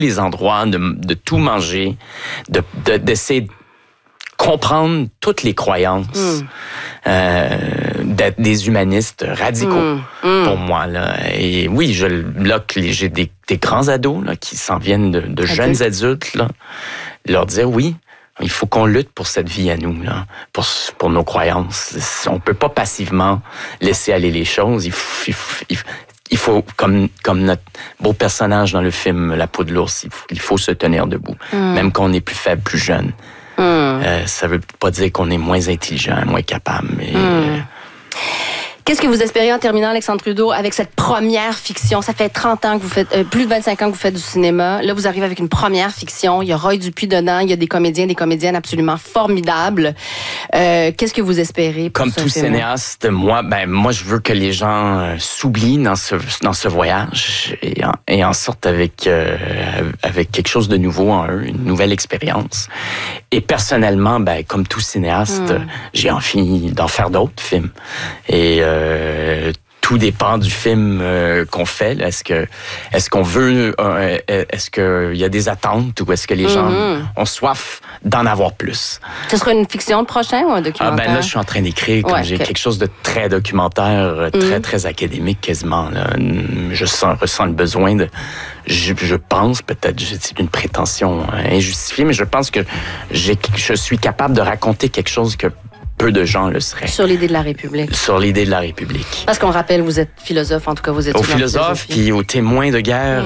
les endroits, de tout manger, d'essayer de comprendre toutes les croyances, d'être des humanistes radicaux pour moi. Là. Et oui, j'ai des grands ados là, qui s'en viennent de jeunes adultes, là, leur dire oui, il faut qu'on lutte pour cette vie à nous, là, pour nos croyances. On peut pas passivement laisser aller les choses. Il faut comme notre beau personnage dans le film La peau de l'ours, il faut se tenir debout, même quand on est plus faible, plus jeune. Ça veut pas dire qu'on est moins intelligent, moins capable. Mais, Qu'est-ce que vous espérez en terminant, Alexandre Trudeau, avec cette première fiction? Ça fait 30 ans que vous faites, plus de 25 ans que vous faites du cinéma. Là, vous arrivez avec une première fiction. Il y a Roy Dupuis dedans. Il y a des comédiens, des comédiennes absolument formidables. Qu'est-ce que vous espérez pour Comme tout cinéaste, moi, je veux que les gens s'oublient dans ce voyage et en sortent avec quelque chose de nouveau en eux, une nouvelle expérience. Et personnellement, comme tout cinéaste, j'ai envie d'en faire d'autres films. Et tout dépend du film qu'on fait. Là. Est-ce qu'on veut, est-ce qu'il y a des attentes ou est-ce que les gens ont soif d'en avoir plus? Ce sera une fiction le prochain ou un documentaire? Là, je suis en train d'écrire. J'ai quelque chose de très documentaire, très, très académique quasiment. Là. Je ressens le besoin de... Je pense, peut-être, c'est une prétention injustifiée, mais je pense que je suis capable de raconter quelque chose que peu de gens le seraient. Sur l'idée de la République. Sur l'idée de la République. Parce qu'on rappelle, vous êtes philosophe, en tout cas, vous êtes... Aux philosophes, puis aux témoins de guerre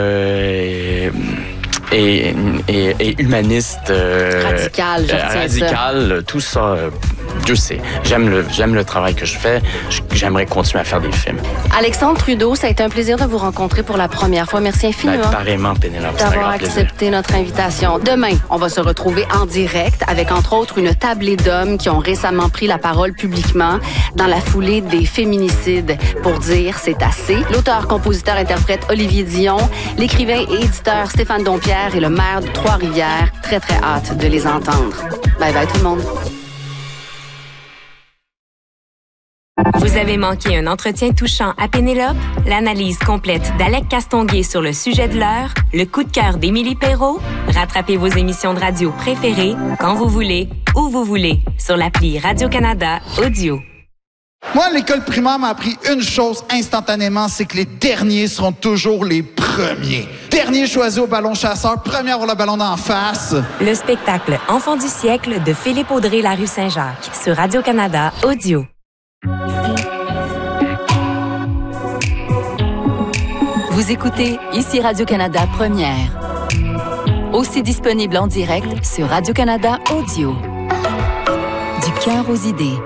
et humaniste. Radical, radical, tout ça. Dieu sait. J'aime le travail que je fais. J'aimerais continuer à faire des films. Alexandre Trudeau, ça a été un plaisir de vous rencontrer pour la première fois. Merci infiniment. Pareillement, Pénélope. D'avoir accepté notre invitation. Demain, on va se retrouver en direct avec, entre autres, une tablée d'hommes qui ont récemment pris la parole publiquement dans la foulée des féminicides pour dire c'est assez. L'auteur, compositeur, interprète Olivier Dion, l'écrivain et éditeur Stéphane Dompierre et le maire de Trois-Rivières. Très, très hâte de les entendre. Bye bye tout le monde. Vous avez manqué un entretien touchant à Pénélope? L'analyse complète d'Alec Castonguay sur le sujet de l'heure? Le coup de cœur d'Émilie Perrault? Rattrapez vos émissions de radio préférées quand vous voulez, où vous voulez, sur l'appli Radio-Canada Audio. Moi, l'école primaire m'a appris une chose instantanément, c'est que les derniers seront toujours les premiers. Dernier choisi au ballon chasseur, premier à avoir le ballon d'en face. Le spectacle Enfant du siècle de Philippe Audrey La Rue Saint-Jacques sur Radio-Canada Audio. Vous écoutez ici Radio-Canada Première. Aussi disponible en direct sur Radio-Canada Audio. Du cœur aux idées.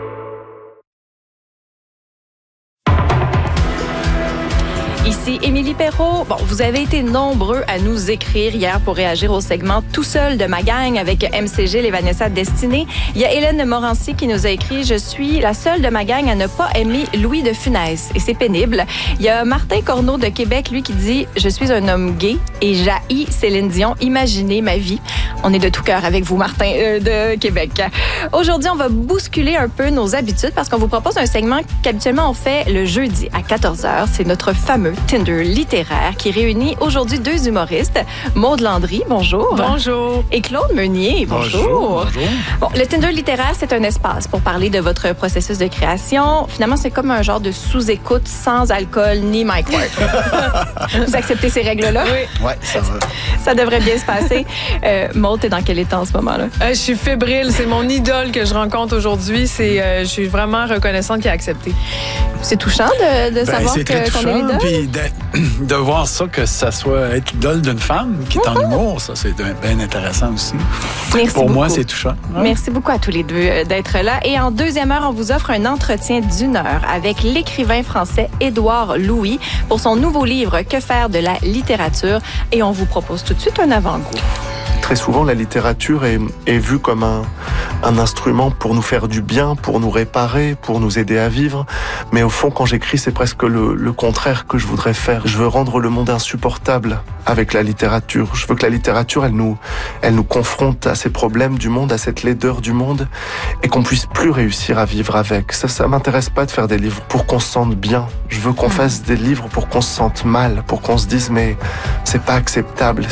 Ici Émilie Perrault. Bon, vous avez été nombreux à nous écrire hier pour réagir au segment Tout seul de ma gang avec MCG, les Vanessa Destinée. Il y a Hélène Morancy qui nous a écrit « Je suis la seule de ma gang à ne pas aimer Louis de Funès. » Et c'est pénible. Il y a Martin Corneau de Québec, lui, qui dit « Je suis un homme gay et j'haïs Céline Dion. Imaginez ma vie. » On est de tout cœur avec vous, Martin de Québec. Aujourd'hui, on va bousculer un peu nos habitudes parce qu'on vous propose un segment qu'habituellement on fait le jeudi à 14h. C'est notre fameux Tinder littéraire qui réunit aujourd'hui deux humoristes. Maude Landry, bonjour. Bonjour. Et Claude Meunier, bonjour. Bonjour. Bon, le Tinder littéraire, c'est un espace pour parler de votre processus de création. Finalement, c'est comme un genre de sous-écoute sans alcool ni Mike Ward. Vous acceptez ces règles-là? Oui. Ouais, ça va. Ça devrait bien se passer. Maude, t'es dans quel état en ce moment-là? Je suis fébrile. C'est mon idole que je rencontre aujourd'hui. Je suis vraiment reconnaissante qu'il a accepté. C'est touchant de savoir c'est très qu'on est touchant, l'idole. puis de voir ça, que ça soit être l'idole d'une femme qui est en humour, ça, c'est bien intéressant aussi. Merci Pour moi, beaucoup. c'est touchant. Ouais. Merci beaucoup à tous les deux d'être là. Et en deuxième heure, on vous offre un entretien d'1 heure avec l'écrivain français Édouard Louis pour son nouveau livre « Que faire de la littérature ». Et on vous propose tout de suite un avant-goût. Très souvent, la littérature est vue comme un instrument pour nous faire du bien, pour nous réparer, pour nous aider à vivre. Mais au fond, quand j'écris, c'est presque le contraire que je voudrais faire. Je veux rendre le monde insupportable avec la littérature. Je veux que la littérature, elle nous confronte à ces problèmes du monde, à cette laideur du monde, et qu'on puisse plus réussir à vivre avec. Ça m'intéresse pas de faire des livres pour qu'on se sente bien. Je veux qu'on fasse des livres pour qu'on se sente mal, pour qu'on se dise mais c'est pas acceptable.